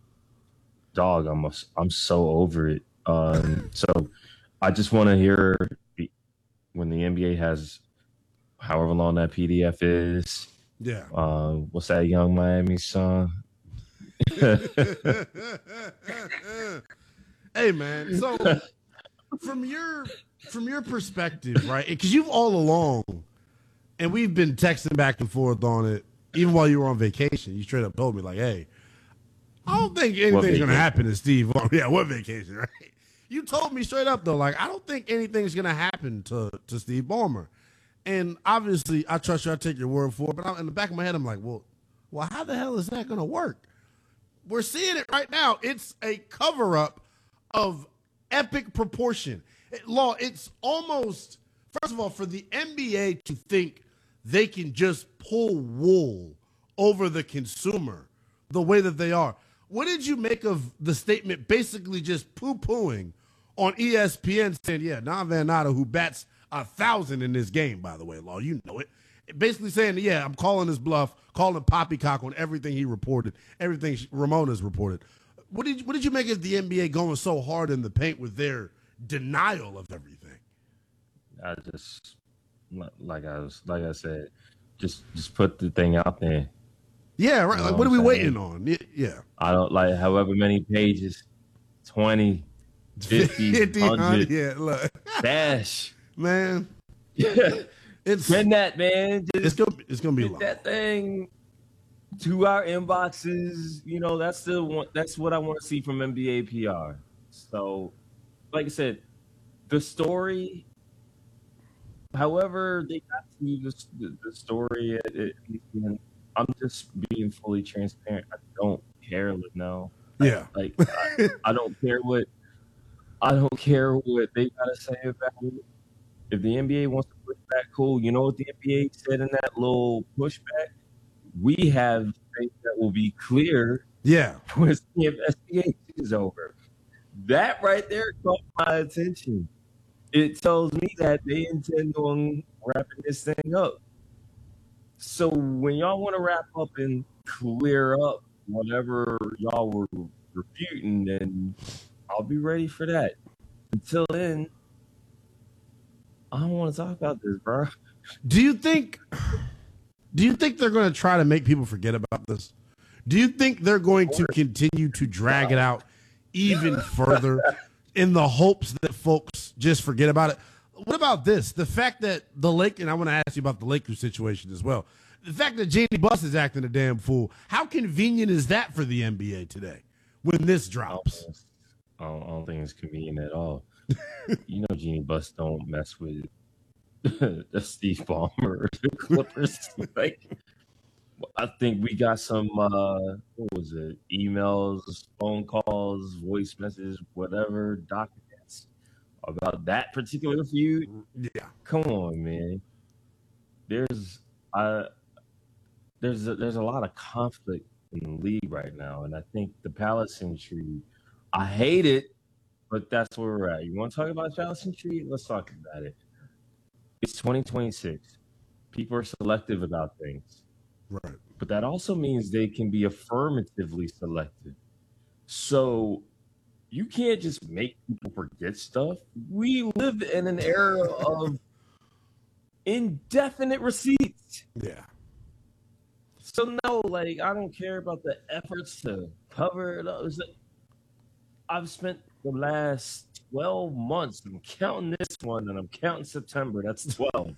S7: dog, I'm a, I'm so over it. Um, so I just want to hear when the N B A has however long that P D F is.
S5: Yeah.
S7: Uh, what's that Young Miami song?
S5: Hey, man. So from your from your perspective, right? Because you've all along, and we've been texting back and forth on it, even while you were on vacation. You straight up told me, like, hey, I don't think anything's going to happen to Steve. Yeah, what vacation, right? You told me straight up, though, like, I don't think anything's going to happen to, to Steve Ballmer. And obviously, I trust you. I take your word for it. But I'm, in the back of my head, I'm like, well, well, how the hell is that going to work? We're seeing it right now. It's a cover-up of epic proportion. It, Law, it's almost, first of all, for the N B A to think they can just pull wool over the consumer the way that they are. What did you make of the statement basically just poo-pooing on E S P N saying, yeah, Don Van Natta, who bats a thousand in this game, by the way, Law, you know it, basically saying, yeah, I'm calling his bluff, calling poppycock on everything he reported, everything Ramona's reported. What did you, what did you make of the N B A going so hard in the paint with their denial of everything?
S7: I just, like I was, like I said, just just put the thing out there.
S5: Yeah, right.
S7: You know
S5: like, what are we
S7: saying?
S5: waiting on? Yeah.
S7: I don't like however many pages, twenty, fifty, one hundred.
S5: Yeah, look.
S7: Dash.
S5: Man.
S7: It's send that, man. Just
S5: it's gonna it's gonna be
S7: get
S5: long.
S7: that thing to our inboxes. You know, that's the one, that's what I want to see from N B A P R. So, like I said, the story. However, they got to this, the, the story. It, it, it, I'm just being fully transparent. I don't care, now.
S5: Yeah,
S7: like I, I don't care what I don't care what they gotta say about it. If the N B A wants to push back, cool. You know what the N B A said in that little pushback? We have things that will be clear.
S5: Yeah,
S7: once the investigation is over. That right there caught my attention. It tells me that they intend on wrapping this thing up. So when y'all want to wrap up and clear up whatever y'all were refuting, then I'll be ready for that. Until then, I don't want to talk about this, bro.
S5: Do you think? Do you think they're going to try to make people forget about this? Do you think they're going to continue to drag it out even further in the hopes that folks just forget about it? What about this? The fact that the Lake, and I want to ask you about the Lakers situation as well. The fact that Jeanie Buss is acting a damn fool. How convenient is that for the N B A today when this drops?
S7: I don't, I don't think it's convenient at all. You know, Jeanie Buss don't mess with Steve Ballmer or the Clippers. Like, I think we got some, uh, what was it, emails, phone calls, voice messages, whatever, documents about that particular feud.
S5: Yeah.
S7: Come on, man. There's uh, there's a, there's a lot of conflict in the league right now, and I think the Palace intrigue, I hate it, but that's where we're at. You want to talk about Palace intrigue? Let's talk about it. It's twenty twenty-six. People are selective about things.
S5: Right.
S7: But that also means they can be affirmatively selected. So you can't just make people forget stuff. We live in an era of indefinite receipts.
S5: Yeah.
S7: So no, like, I don't care about the efforts to cover it up. I've spent the last twelve months, I'm counting this one, and I'm counting September, that's twelve,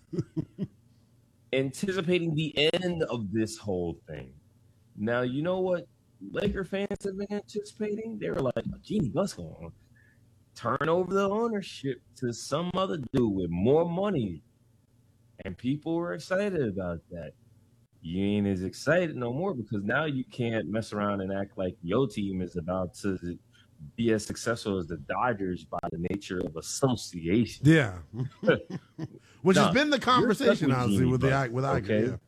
S7: anticipating the end of this whole thing. Now, you know what Laker fans have been anticipating? They were like, Jeanie Buss going to turn over the ownership to some other dude with more money. And people were excited about that. You ain't as excited no more because now you can't mess around and act like your team is about to be as successful as the Dodgers by the nature of association.
S5: Yeah. Which
S7: Nah,
S5: has been the conversation,
S7: with
S5: honestly,
S7: Jeanie
S5: with
S7: Buss,
S5: the with Iger.
S7: okay?
S5: Yeah.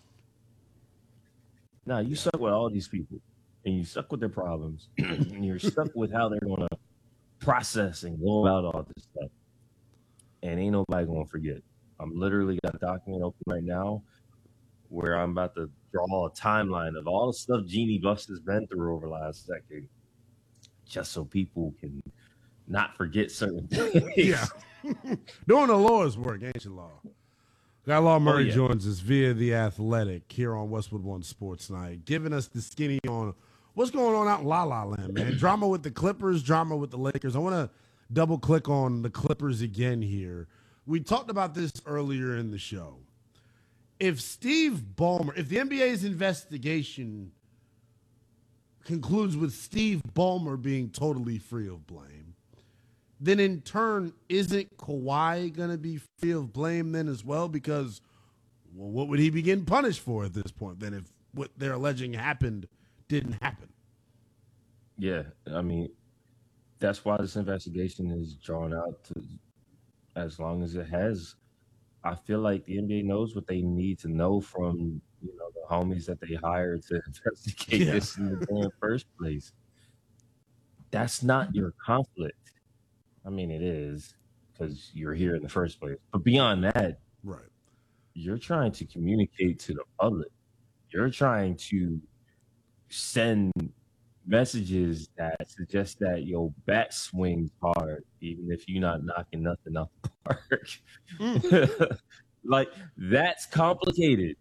S7: Now, you stuck with all these people, and you stuck with their problems, and you're stuck with how they're going to process and go about all this stuff. And ain't nobody going to forget. I'm literally got a document open right now where I'm about to draw a timeline of all the stuff Jeanie Buss has been through over the last decade, just so people can not forget certain things.
S5: Yeah. Doing the law's work, ain't you, Law? Guy Law Murray
S7: Oh, yeah.
S5: joins us via The Athletic here on Westwood One Sports Night, giving us the skinny on what's going on out in La La Land, man. Drama with the Clippers, drama with the Lakers. I want to double click on the Clippers again here. We talked about this earlier in the show. If Steve Ballmer, if the N B A's investigation concludes with Steve Ballmer being totally free of blame, then in turn, isn't Kawhi going to be free of blame then as well? Because, well, what would he be getting punished for at this point then if what they're alleging happened didn't happen?
S7: Yeah, I mean, that's why this investigation is drawn out to as long as it has. I feel like the N B A knows what they need to know from, you know, the homies that they hired to investigate
S5: Yeah.
S7: this in the damn first place. That's not your conflict. I mean, it is because you're here in the first place. But beyond that,
S5: right,
S7: you're trying to communicate to the public. You're trying to send messages that suggest that your bat swings hard, even if you're not knocking nothing off the park. Like, that's complicated.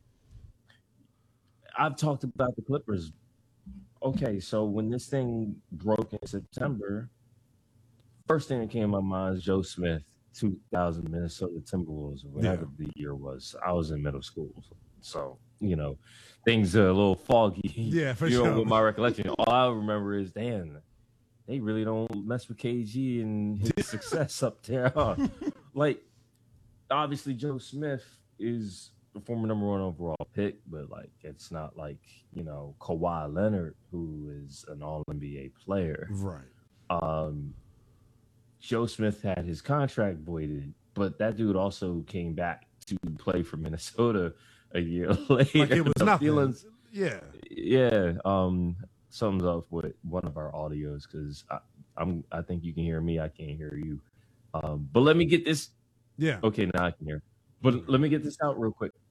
S7: I've talked about the Clippers. Okay, so when this thing broke in September, first thing that came to my mind is Joe Smith, two thousand Minnesota Timberwolves, or whatever
S5: Yeah.
S7: the year was. I was in middle school, so, you know, things are a little foggy.
S5: Yeah, for
S7: you know,
S5: sure.
S7: with my recollection. All I remember is, damn, they really don't mess with K G and his success up there. Huh? Like, obviously, Joe Smith is the former number one overall pick, but, like, it's not like, you know, Kawhi Leonard, who is an all N B A player.
S5: Right.
S7: Um, Joe Smith had his contract voided, but that dude also came back to play for Minnesota a year later.
S5: Like it was
S7: The
S5: nothing.
S7: feelings-
S5: Yeah.
S7: yeah. Um, something's up with one of our audios because I'm. I think you can hear me. I can't hear you. Um, but let me get this.
S5: Yeah.
S7: Okay, now I can hear. But let me get this out real quick.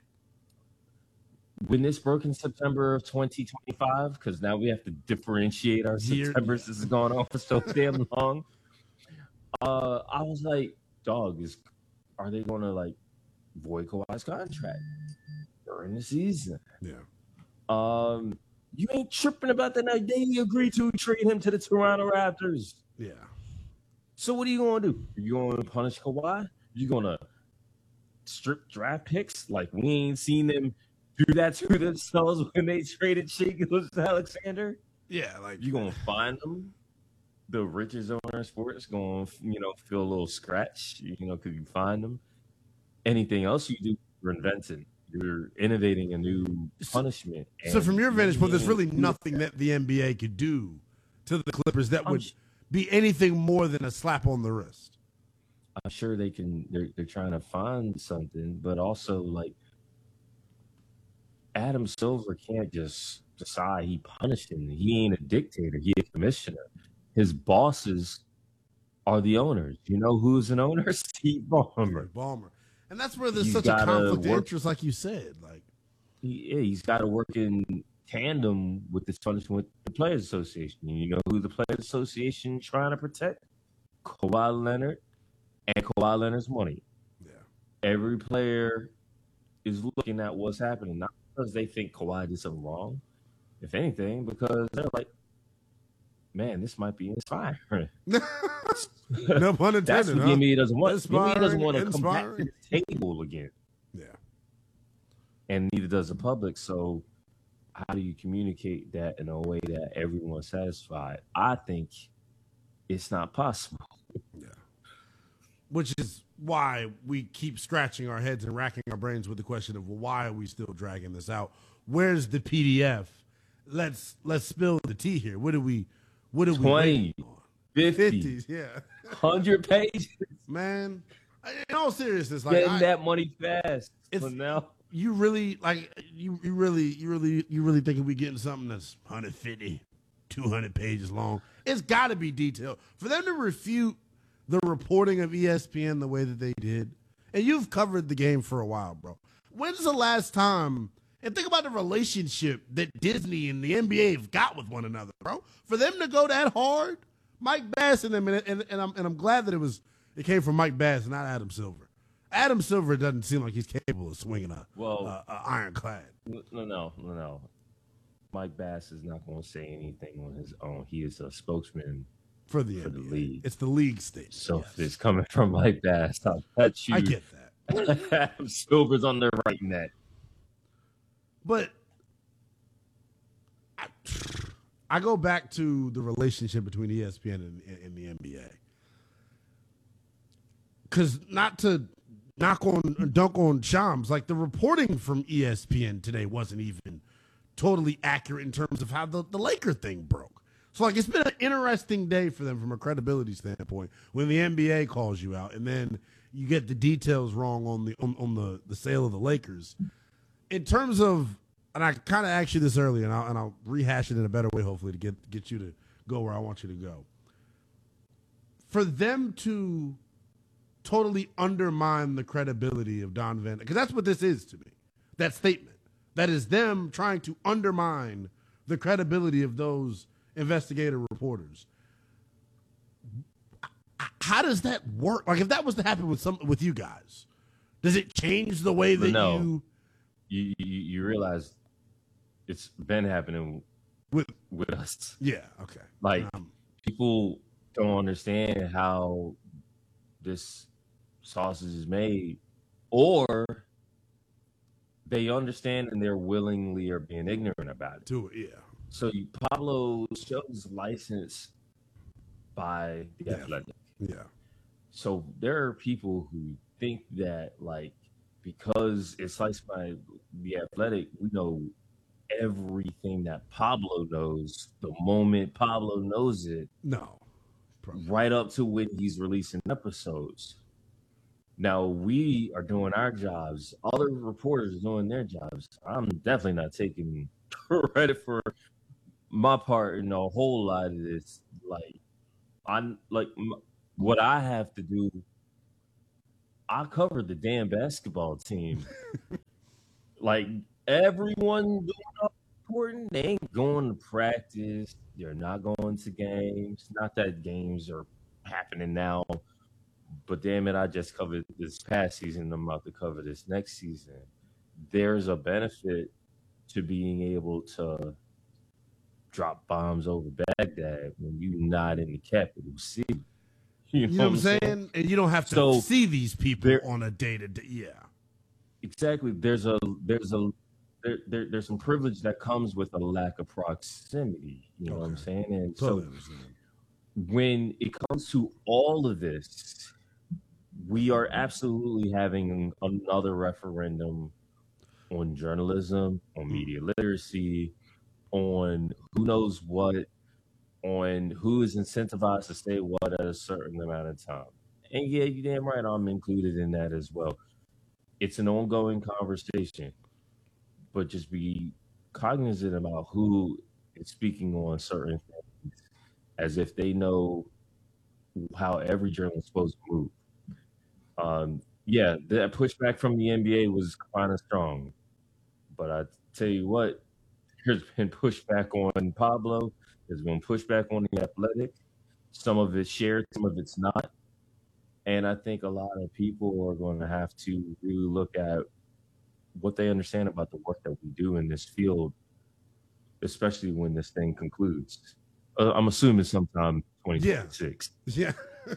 S7: When this broke in September of twenty twenty-five, because now we have to differentiate our
S5: Year-
S7: Septembers. This is going on for so damn long. Uh, I was like, dog, is are they going to like void Kawhi's contract during the season?
S5: Yeah.
S7: Um, you ain't tripping about that. Now they agreed to trade him to the Toronto Raptors.
S5: Yeah.
S7: So what are you going to do? Are you going to punish Kawhi? You going to strip draft picks? Like we ain't seen them do that to themselves when they traded Shea Gilgeous-Alexander?
S5: Yeah, like
S7: you gonna find them? The richest owner in sports going, you know, feel a little scratch. You know, could you find them? Anything else you do, you're inventing. You're innovating a new punishment.
S5: So from your vantage point, there's really
S7: Yeah.
S5: nothing that the N B A could do to the Clippers that would be anything more than a slap on the wrist.
S7: I'm sure they can. They're they're trying to find something, but also like Adam Silver can't just decide he punished him. He ain't a dictator. He a commissioner. His bosses are the owners. You know who's an owner? Steve Ballmer.
S5: Ballmer. And that's where there's
S7: He's
S5: such a
S7: gotta
S5: conflict of
S7: work-
S5: interest, like you said. Like,
S7: He, yeah, he's got to work in tandem with this punishment with the Players Association. You know who the Players Association trying to protect? Kawhi Leonard and Kawhi Leonard's money.
S5: Yeah.
S7: Every player is looking at what's happening, not because they think Kawhi did something wrong. If anything, because they're like, man, this might be inspiring.
S5: no pun intended.
S7: That's what
S5: huh?
S7: N B A doesn't want. N B A doesn't
S5: Inspiring,
S7: want to come back to
S5: inspiring.
S7: the table again.
S5: Yeah.
S7: And neither does the public. So how do you communicate that in a way that everyone's satisfied? I think it's not possible.
S5: Yeah. Which is why we keep scratching our heads and racking our brains with the question of, well, why are we still dragging this out? Where's the P D F? Let's let's spill the tea here. What do we what do we
S7: twenty, fifty,
S5: fifties, yeah.
S7: one hundred pages.
S5: Man, in all seriousness, like
S7: Getting
S5: I,
S7: that money fast.
S5: it's
S7: But now
S5: you really like you you really you really you really thinking we getting something that's one fifty, two hundred pages long. It's got to be detailed for them to refute the reporting of E S P N the way that they did. And you've covered the game for a while, bro. When's the last time? And think about the relationship that Disney and the N B A have got with one another, bro. For them to go that hard, Mike Bass and them, and, and, and I'm and I'm glad that it was it came from Mike Bass, not Adam Silver. Adam Silver doesn't seem like he's capable of swinging a,
S7: Well,
S5: a, a ironclad.
S7: no, no, no, no. Mike Bass is not going to say anything on his own. He is a spokesman
S5: For the
S7: for the
S5: N B A.
S7: league.
S5: It's the league state.
S7: So if it's coming from Mike Bass, I'll bet you.
S5: I get that.
S7: Adam Silver's on the right net.
S5: But I, I go back to the relationship between E S P N and, and the N B A. Because not to knock on, dunk on Shams, like the reporting from E S P N today wasn't even totally accurate in terms of how the, the Laker thing broke. So, like, it's been an interesting day for them from a credibility standpoint when the N B A calls you out and then you get the details wrong on the on, on the, the sale of the Lakers. In terms of, and I kind of asked you this earlier, and I'll, and I'll rehash it in a better way, hopefully, to get get you to go where I want you to go. For them to totally undermine the credibility of Don Van, because that's what this is to me, that statement. That is them trying to undermine the credibility of those investigative reporters. How does that work? Like, if that was to happen with some with you guys, does it change the way that
S7: But no,
S5: you?
S7: you, you you realize it's been happening
S5: with
S7: with us.
S5: Yeah. Okay.
S7: Like
S5: Um,
S7: people don't understand how this sausage is made, or they understand and they're willingly or being ignorant about it.
S5: To it, yeah.
S7: So you, Pablo shows licensed by the
S5: Yeah.
S7: Athletic.
S5: Yeah.
S7: So there are people who think that, like, because it's sliced by the Athletic, we know everything that Pablo knows the moment Pablo knows it.
S5: No.
S7: Right up to when he's releasing episodes. Now we are doing our jobs. Other reporters are doing their jobs. I'm definitely not taking credit for my part in a whole lot of this. Like, I'm like m- what I have to do. I covered the damn basketball team. Like, everyone doing all important, they ain't going to practice. They're not going to games. Not that games are happening now, but damn it, I just covered this past season. I'm about to cover this next season. There's a benefit to being able to drop bombs over Baghdad when you're not in the capital city.
S5: You know, you know what I'm saying? saying? And you don't have to so see these people there, on a day to day. Yeah,
S7: exactly. There's a there's a there, there there's some privilege that comes with a lack of proximity. You know okay. what I'm saying? And totally so understand. When it comes to all of this, we are absolutely having another referendum on journalism, on media literacy, on who knows what, on who is incentivized to say what at a certain amount of time. And yeah, you damn right, I'm included in that as well. It's an ongoing conversation, but just be cognizant about who is speaking on certain things as if they know how every journalist is supposed to move. Um, yeah, that pushback from the N B A was kind of strong, but I tell you what, there's been pushback on Pablo. There's been pushback on the Athletic. Some of it's shared, some of it's not. And I think a lot of people are going to have to really look at what they understand about the work that we do in this field, especially when this thing concludes. Uh, I'm assuming sometime twenty twenty-six.
S5: Yeah. yeah.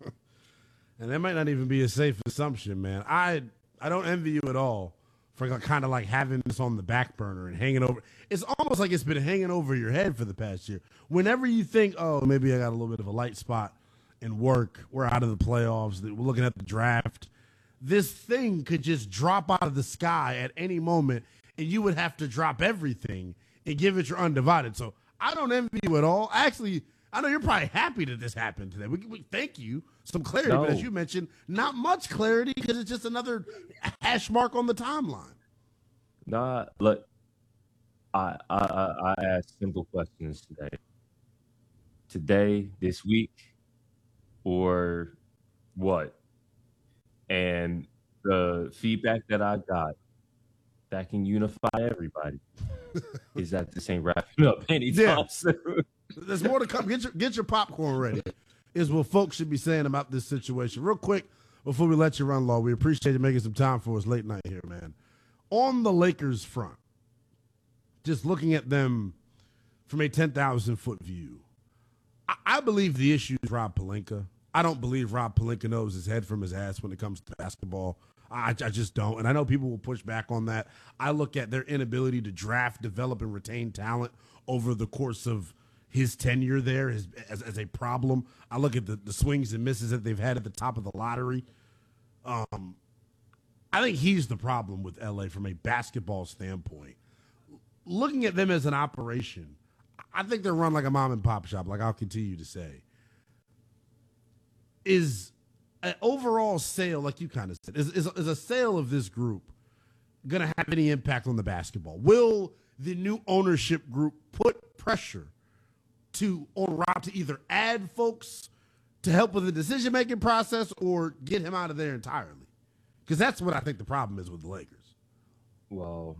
S5: And that might not even be a safe assumption, man. I I don't envy you at all for kind of like having this on the back burner and hanging over. It's almost like it's been hanging over your head for the past year. Whenever you think, oh, maybe I got a little bit of a light spot in work, we're out of the playoffs, we're looking at the draft, this thing could just drop out of the sky at any moment, and you would have to drop everything and give it your undivided. So I don't envy you at all. Actually, I know you're probably happy that this happened today. We, we thank you. Some clarity, no. But as you mentioned, not much clarity because it's just another hash mark on the timeline.
S7: Nah, look, I I I asked simple questions today. Today, this week, or what? And the feedback that I got that can unify everybody is that this ain't wrapping up anytime yeah. soon.
S5: There's more to come. Get your get your popcorn ready. Is what folks should be saying about this situation. Real quick, before we let you run, Law, we appreciate you making some time for us late night here, man. On the Lakers front, just looking at them from a ten thousand foot view, I, I believe the issue is Rob Pelinka. I don't believe Rob Pelinka knows his head from his ass when it comes to basketball. I, I just don't. And I know people will push back on that. I look at their inability to draft, develop, and retain talent over the course of his tenure there his, as, as a problem. I look at the, the swings and misses that they've had at the top of the lottery. Um, I think he's the problem with L A from a basketball standpoint. Looking at them as an operation, I think they're run like a mom and pop shop, like I'll continue to say. Is an overall sale, like you kind of said, is, is, is a sale of this group going to have any impact on the basketball? Will the new ownership group put pressure to on Rob to either add folks to help with the decision-making process or get him out of there entirely? Because that's what I think the problem is with the Lakers.
S7: Well,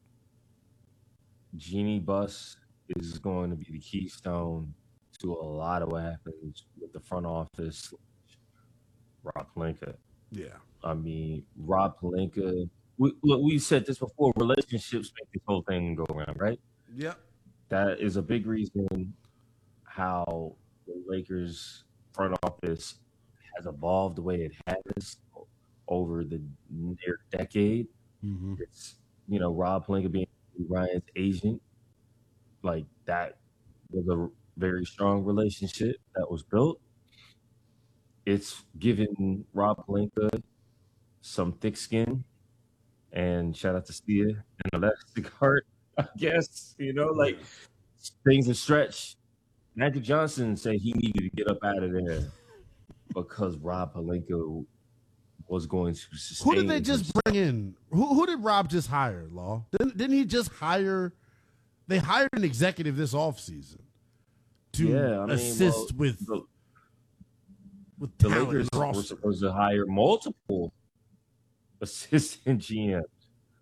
S7: Jeannie Buss is going to be the keystone to a lot of what happens with the front office. Rob Pelinka.
S5: Yeah.
S7: I mean, Rob Pelinka, we, look, we said this before, relationships make this whole thing go around, right?
S5: Yep.
S7: That is a big reason how the Lakers front office has evolved the way it has over the near decade.
S5: Mm-hmm.
S7: It's, you know, Rob Pelinka being Ryan's agent, like that was a very strong relationship that was built. It's given Rob Pelinka some thick skin, and shout out to Stia and Elastic Heart, I guess, you know, like things are stretched. Magic Johnson said he needed to get up out of there because Rob Pelinka was going to sustain.
S5: Who did they just himself. bring in? Who, who did Rob just hire, Law? Didn't, didn't he just hire? They hired an executive this offseason to
S7: yeah, I mean,
S5: assist
S7: well,
S5: with,
S7: the,
S5: with
S7: the
S5: talent
S7: Lakers
S5: and
S7: were
S5: roster.
S7: supposed to hire multiple assistant G M.